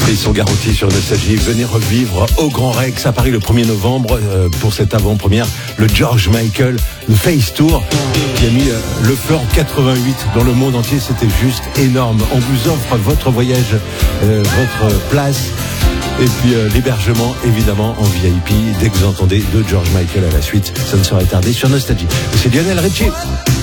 Et ils sont garantis sur Nostalgie. Venez revivre au Grand Rex à Paris le 1er novembre pour cette avant-première, le George Michael, le Face Tour, qui a mis le feu en 88 dans le monde entier. C'était juste énorme. On vous offre votre voyage, votre place et puis l'hébergement évidemment en VIP. Dès que vous entendez de George Michael à la suite, ça ne sera tardé sur Nostalgie. C'est Lionel Richie.